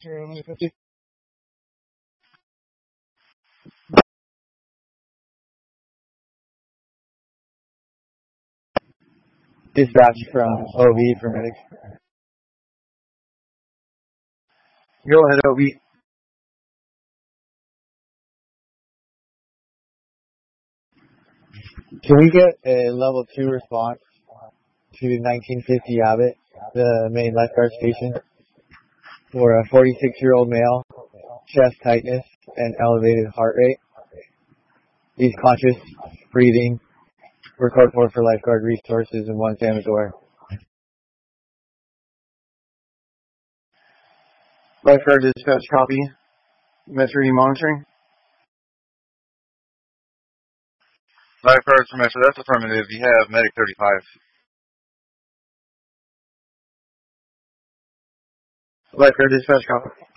050. Dispatch from OV for medics. Go ahead, OV. Can we get a level 2 response to 1950 Abbott, the main lifeguard station, for a 46-year-old male, chest tightness, and elevated heart rate? He's conscious, breathing. Record 4 for lifeguard resources and 1 Amador. Lifeguard dispatch copy. Metro E monitoring. Lifeguards from Metro, that's affirmative. You have medic 35. Lifeguard dispatch copy.